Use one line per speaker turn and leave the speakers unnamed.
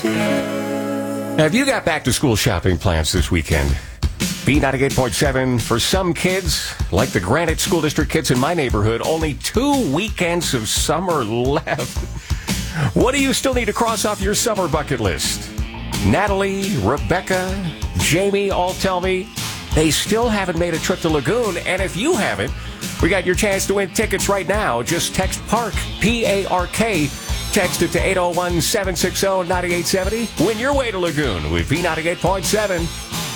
Have you got back-to-school shopping plans this weekend? B98.7, for some kids, like the Granite School District kids in my neighborhood, only 2 weekends of summer left. What do you still need to cross off your summer bucket list? Natalie, Rebecca, Jamie all tell me they still haven't made a trip to Lagoon, and if you haven't, we got your chance to win tickets right now. Just text PARK, P-A-R-K. Text it to 801-760-9870. Win your way to Lagoon with B98.7.